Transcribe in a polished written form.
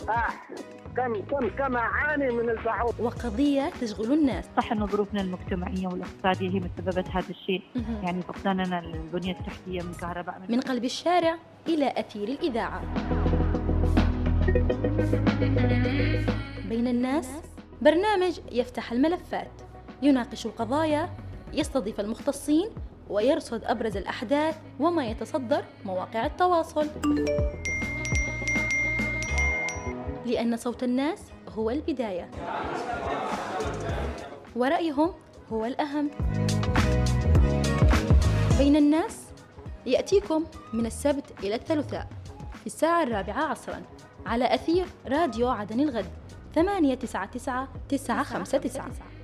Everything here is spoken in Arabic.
آه كم أعاني من البعوض. وقضية تشغل الناس. صح أن ظروفنا المجتمعية والاقتصادية هي مسببت هذا الشيء، يعني فقداننا البنية التحتية من كهرباء، من قلب الشارع إلى أثير الإذاعة. بين الناس، برنامج يفتح الملفات، يناقش القضايا، يستضيف المختصين، ويرصد أبرز الأحداث وما يتصدر مواقع التواصل، لأن صوت الناس هو البداية ورأيهم هو الأهم. بين الناس يأتيكم من السبت إلى الثلاثاء في 4:00 عصرا على أثير راديو عدن الغد 899 959.